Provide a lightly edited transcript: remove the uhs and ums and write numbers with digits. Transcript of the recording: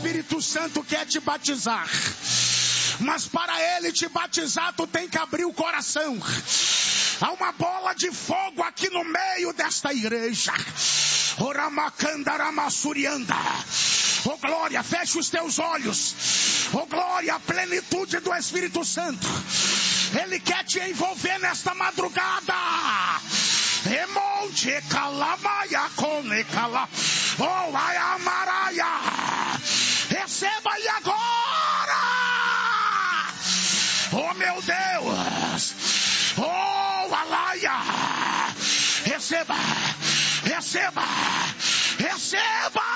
Espírito Santo quer te batizar. Mas para ele te batizar, tu tem que abrir o coração. Há uma bola de fogo aqui no meio desta igreja. Oramakandaramasurianda. Oh glória, fecha os teus olhos. Oh glória, a plenitude do Espírito Santo. Ele quer te envolver nesta madrugada. Emonte calamaia conecala. Oh ayamaraia. Receba aí agora. Oh meu Deus. Oh alaia. Receba. Receba. Receba.